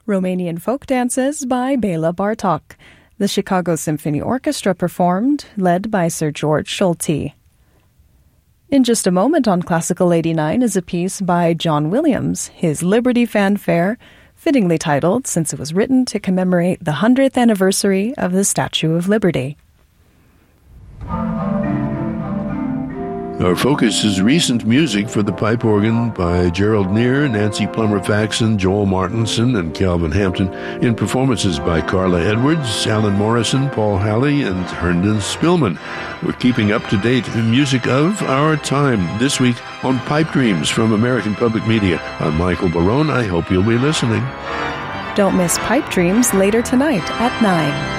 Romanian folk dances by Bela Bartok. The Chicago Symphony Orchestra performed, led by Sir George Solti. In just a moment on Classical 89 is a piece by John Williams, his Liberty Fanfare, fittingly titled since it was written to commemorate the 100th anniversary of the Statue of Liberty. Our focus is recent music for the pipe organ by Gerald Neer, Nancy Plummer-Faxon, Joel Martinson, and Calvin Hampton, in performances by Carla Edwards, Alan Morrison, Paul Halley, and Herndon Spillman. We're keeping up to date music of our time this week on Pipe Dreams from American Public Media. I'm Michael Barone. I hope you'll be listening. Don't miss Pipe Dreams later tonight at 9.